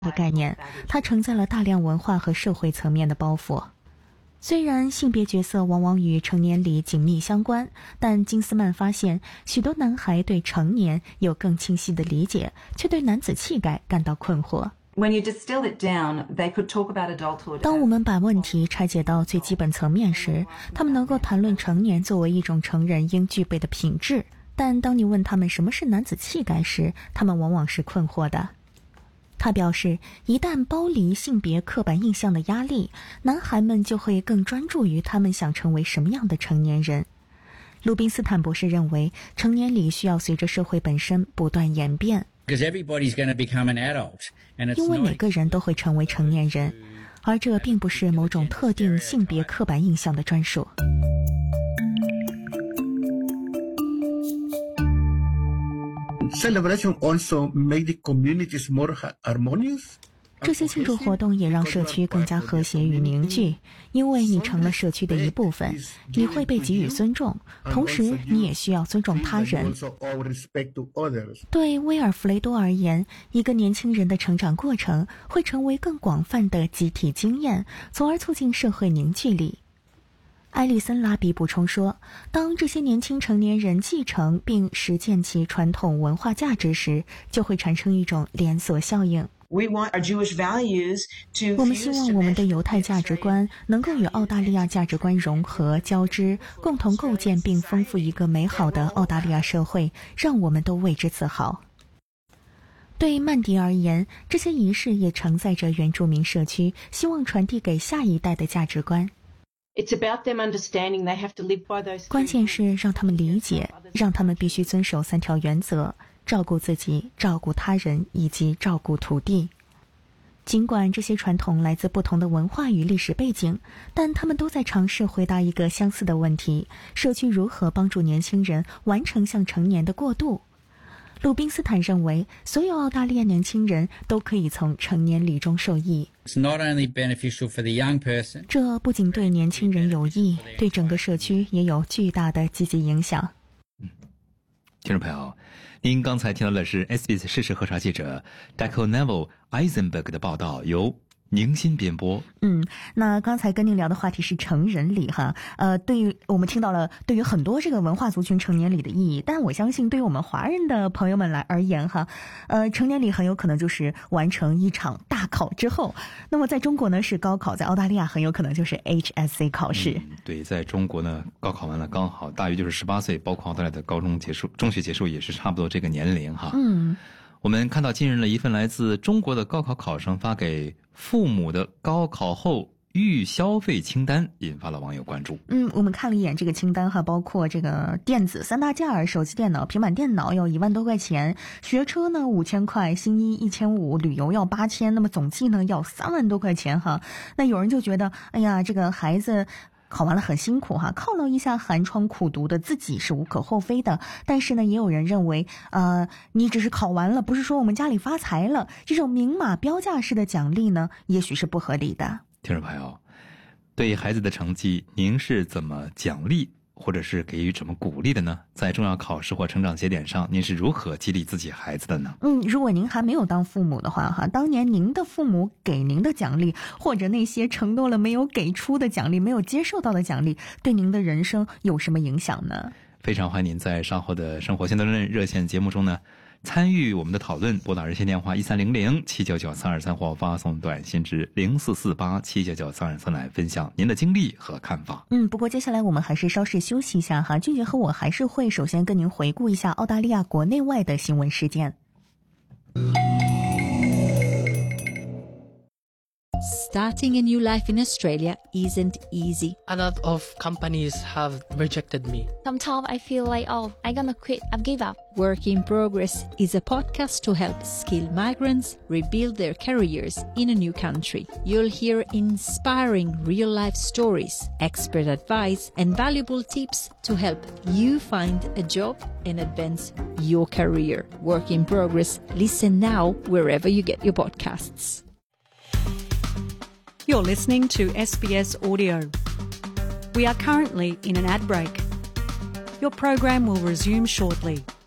的概念，它承载了大量文化和社会层面的包袱。虽然性别角色往往与成年礼紧密相关，但金斯曼发现，许多男孩对成年有更清晰的理解，却对男子气概感到困惑。当我们把问题拆解到最基本层面时，他们能够谈论成年作为一种成人应具备的品质，但当你问他们什么是男子气概时，他们往往是困惑的。他表示，一旦剥离性别刻板印象的压力，男孩们就会更专注于他们想成为什么样的成年人。鲁宾斯坦博士认为，成年礼需要随着社会本身不断演变，因为每个人都会成为成年人，而这并不是某种特定性别刻板印象的专属。 Celebration also make the communities more harmonious. 这些庆祝活动也让社区更加和谐与凝聚，因为你成了社区的一部分，你会被给予尊重，同时你也需要尊重他人。对威尔弗雷多而言，一个年轻人的成长过程会成为更广泛的集体经验，从而促进社会凝聚力。埃利森拉比补充说，当这些年轻成年人继承并实践其传统文化价值时，就会产生一种连锁效应。我们希望我们的犹太价值观能够与澳大利亚价值观融合交织，共同构建并丰富一个美好的澳大利亚社会，让我们都为之自豪。对曼迪而言，这些仪式也承载着原住民社区希望传递给下一代的价值观。关键是让他们理解，让他们必须遵守3条原则：照顾自己、照顾他人以及照顾土地。尽管这些传统来自不同的文化与历史背景，但他们都在尝试回答一个相似的问题：社区如何帮助年轻人完成向成年的过渡。鲁宾斯坦认为，所有澳大利亚年轻人都可以从成年礼中受益。这不仅对年轻人有益，对整个社区也有巨大的积极影响。 听众朋友，您刚才听到的是 SBS 事实核查记者 Deco Neville Eisenberg 的报道，由宁鑫编播。 那刚才跟您聊的话题是成人礼哈，对于我们听到了对于很多这个文化族群成年礼的意义，但我相信对于我们华人的朋友们而言哈，成年礼很有可能就是完成一场大考之后。那么在中国呢是高考，在澳大利亚很有可能就是 HSC 考试。 对，在中国呢高考完了刚好大约就是18岁，包括澳大利亚的高中结束、中学结束也是差不多这个年龄哈。我们看到近日的一份来自中国的高考考生发给父母的高考后预消费清单，引发了网友关注。 我们看了一眼这个清单哈，包括这个电子3大件，手机电脑、平板电脑要1万多块钱，学车呢5000块，新衣1500，旅游要8000，那么总计呢要3万多块钱哈。那有人就觉得，哎呀，这个孩子考完了很辛苦哈，犒劳一下寒窗苦读的自己是无可厚非的。但是呢，也有人认为，你只是考完了，不是说我们家里发财了，这种明码标价式的奖励呢，也许是不合理的。 听众朋友，对孩子的成绩，您是怎么奖励或者是给予怎么鼓励的呢？在重要考试或成长节点上，您是如何激励自己孩子的呢？ 如果您还没有当父母的话哈，当年您的父母给您的奖励，或者那些承诺了没有给出的奖励，没有接受到的奖励，对您的人生有什么影响呢？ 非常欢迎您在稍后的生活新闻热线节目中呢参与我们的讨论，拨打热线电话1300-799-323或发送短信至0448-799-323来分享您的经历和看法。 不过接下来我们还是稍事休息一下哈，俊杰和我还是会首先跟您回顾一下澳大利亚国内外的新闻事件。 Starting a new life in Australia isn't easy. A lot of companies have rejected me. Sometimes I feel like, I'm gonna quit, I've give up. Work in Progress is a podcast to help skilled migrants rebuild their careers in a new country. You'll hear inspiring real-life stories, expert advice, and valuable tips to help you find a job and advance your career. Work in Progress. Listen now wherever you get your podcasts. You're listening to SBS Audio. We are currently in an ad break. Your program will resume shortly.